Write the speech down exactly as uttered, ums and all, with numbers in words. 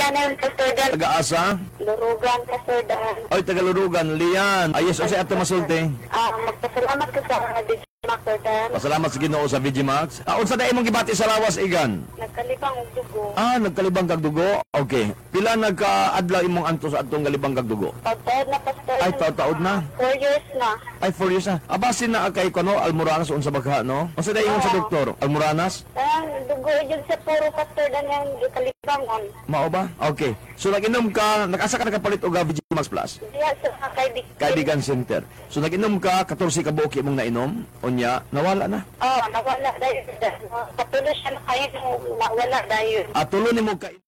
na yung Pastor Dan. Taga-asa? Lurugan, Pastor Dan. Oy, taga-Lurugan, Lian. Ayos, o siya ato masulti. Ah, magpasalamat ko sa mga D J Pastor Dan. Pasalamat sa Ginoo sa V G Max. Ah, unsa na imong gibati sa lawas, Igan? Nagkalibang og dugo. Ah, nagkalibang kag dugo? Okay. Pila nagka-adlaw imong anto sa atong galibang kag dugo? Pagtaod na, Pastor. Ay, taod-taod na. Four years na. Ay, four years na. Abasin na kay kono Almoranas unsa bagha, no? Unsa na ingon sa doktor? Almoranas? Ah, dugo yun sa puro Pastor Dan yung ikalibangon. Mao ba? Okay. So nag-inom ka, nag-asa ka nakapalit og V G Max Plus? Diya sa kaibigan. Kaibigan Center. So nag-inom ka, fourteen ka buok imong nainom, unya nawala na. Oh, nawala dahil. Patuloy siya na kayo nawala dahil. At tulo nimo ka